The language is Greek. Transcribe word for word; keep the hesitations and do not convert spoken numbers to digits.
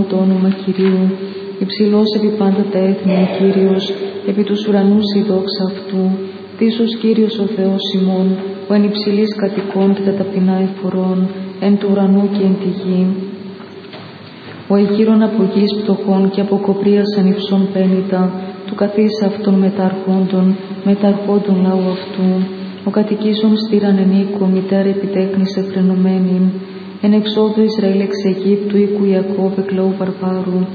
το όνομα Κυρίου. Υψηλός επί πάντα τα έθνη ο Κύριος, επί τους ουρανούς η δόξα αυτού. Τίσος Κύριος ο Θεός ημών, ο εν υψηλής κατοικών και τα ταπεινά εφορών, εν του ουρανού και εν τη γη. Ο εγείρον από γης πτωχών και από κοπρίας ανυψών πένητα, του καθίσα αυτών μεταρχόντων, μεταρχόντων λαού αυτού. Ο κατοικήσων στήραν εν οίκο, μητέρα επιτέχνης εφρενωμένην, εν εξόδου Ισραήλ εξ Αιγύπτου, οίκου Ιακώβ εκ λαού βαρβάρου.